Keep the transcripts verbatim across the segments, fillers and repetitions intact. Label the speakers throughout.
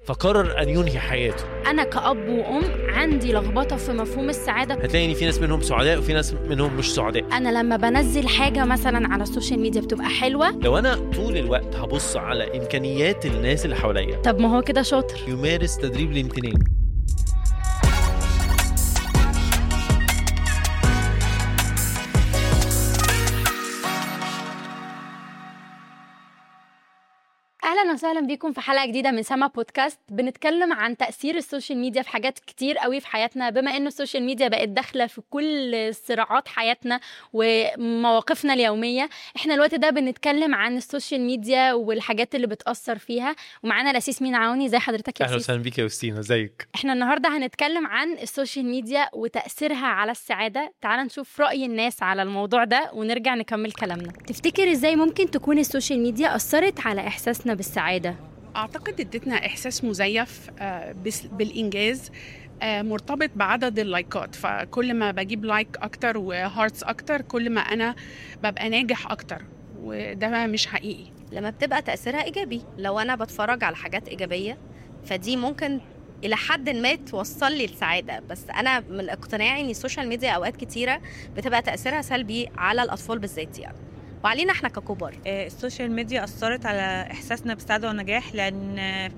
Speaker 1: فقرر أن ينهي حياته.
Speaker 2: أنا كأب وأم عندي لخبطة في مفهوم السعادة.
Speaker 1: هتلاقي إن في ناس منهم سعداء وفي ناس منهم مش سعداء.
Speaker 2: أنا لما بنزل حاجة مثلا على السوشيال ميديا بتبقى حلوة.
Speaker 1: لو أنا طول الوقت هبص على إمكانيات الناس اللي حواليا،
Speaker 2: طب ما هو كده شاطر.
Speaker 1: يمارس تدريب الامتنان.
Speaker 2: اهلا وسهلا بيكم في حلقه جديده من سما بودكاست. بنتكلم عن تاثير السوشيال ميديا في حاجات كتير قوي في حياتنا، بما ان السوشيال ميديا بقت داخله في كل صراعات حياتنا ومواقفنا اليوميه. احنا الوقت ده بنتكلم عن السوشيال ميديا والحاجات اللي بتاثر فيها، ومعانا الاسيس مين عوني. زي حضرتك يا
Speaker 1: اهلا وسهلا بيك يا وستينا، ازيك؟
Speaker 2: احنا النهارده هنتكلم عن السوشيال ميديا وتاثيرها على السعاده. تعال نشوف راي الناس على الموضوع ده ونرجع نكمل كلامنا. تفتكر ازاي ممكن تكون السوشيال ميديا اثرت على احساسنا بالسعادة؟
Speaker 3: أعتقد ادتنا إحساس مزيف بالإنجاز، مرتبط بعدد اللايكات. فكل ما بجيب لايك أكتر وهارتس أكتر كل ما أنا ببقى ناجح أكتر، وده مش حقيقي.
Speaker 4: لما بتبقى تأثيرها إيجابي، لو أنا بتفرج على حاجات إيجابية فدي ممكن إلى حد ما توصل لي السعادة. بس أنا من اقتناعي إن السوشيال ميديا أوقات كتيرة بتبقى تأثيرها سلبي على الأطفال بالذات يعني، وعلينا احنا ككبار.
Speaker 5: السوشيال ميديا أثرت على إحساسنا بالسعادة والنجاح، لأن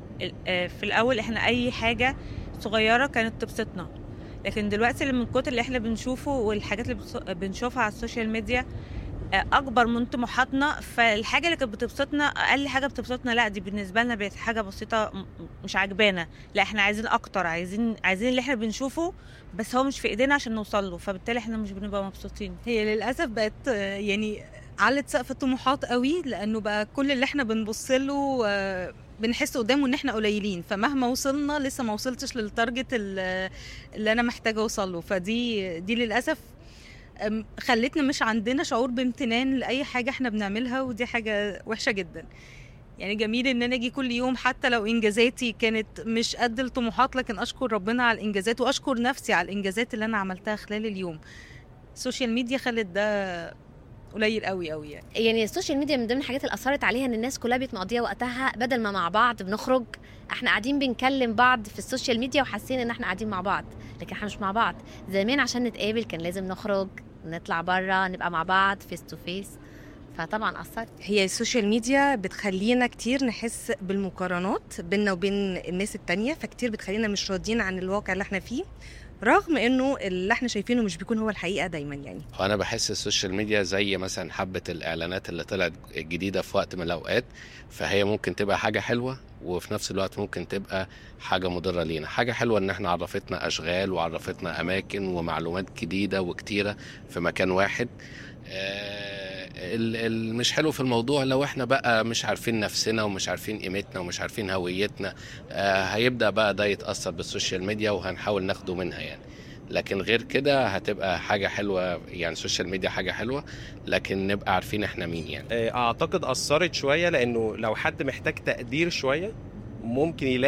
Speaker 5: في الأول احنا أي حاجة صغيرة كانت تبسطنا، لكن دلوقتي من كتر اللي احنا بنشوفه والحاجات اللي بنشوفها على السوشيال ميديا أكبر من طموحاتنا، فالحاجة اللي كانت بتبسطنا أقل حاجة بتبسطنا لا دي بالنسبة لنا بقت حاجة بسيطة مش عجبانا، لا احنا عايزين أكتر، عايزين عايزين اللي احنا بنشوفه بس هو مش في إيدينا عشان نوصل له، فبالتالي احنا مش بنبقى مبسوطين.
Speaker 6: هي للأسف بقت يعني علت سقف الطموحات قوي، لانه بقى كل اللي احنا بنبص له بنحس قدامه ان احنا قليلين، فمهما وصلنا لسه ما وصلتش للتارجت اللي انا محتاجه اوصل له. فدي دي للاسف خلتنا مش عندنا شعور بامتنان لاي حاجه احنا بنعملها، ودي حاجه وحشه جدا. يعني جميل ان انا اجي كل يوم حتى لو انجازاتي كانت مش قد الطموحات، لكن اشكر ربنا على الانجازات واشكر نفسي على الانجازات اللي انا عملتها خلال اليوم. السوشيال ميديا خلت ده قليل قوي قوي يعني.
Speaker 4: يعني السوشيال ميديا من ضمن الحاجات اللي اثرت عليها ان الناس كلها بتقضيها وقتها بدل ما مع بعض بنخرج، احنا قاعدين بنكلم بعض في السوشيال ميديا وحاسين ان احنا قاعدين مع بعض، لكن احنا مش مع بعض. زمان عشان نتقابل كان لازم نخرج، نطلع بره، نبقى مع بعض فيس تو فيس، فطبعا اثرت.
Speaker 6: هي السوشيال ميديا بتخلينا كتير نحس بالمقارنات بيننا وبين الناس التانية، فكتير بتخلينا مش راضيين عن الواقع اللي احنا فيه، رغم انه اللي احنا شايفينه مش بيكون هو الحقيقه دايما. يعني
Speaker 7: انا بحس السوشيال ميديا زي مثلا حبه الاعلانات اللي طلعت الجديده في وقت من الاوقات، فهي ممكن تبقى حاجه حلوه وفي نفس الوقت ممكن تبقى حاجه مضره لينا. حاجه حلوه ان احنا عرفتنا اشغال وعرفتنا اماكن ومعلومات جديده وكتيره في مكان واحد. المش حلو في الموضوع لو احنا بقى مش عارفين نفسنا ومش عارفين قيمتنا ومش عارفين هويتنا، هيبدأ بقى ده يتأثر بالسوشيال ميديا وهنحاول ناخده منها يعني. لكن غير كده هتبقى حاجة حلوة، يعني السوشيال ميديا حاجة حلوة لكن نبقى عارفين احنا مين يعني.
Speaker 8: اعتقد أثرت شوية، لانه لو حد محتاج تقدير شوية ممكن يلاقي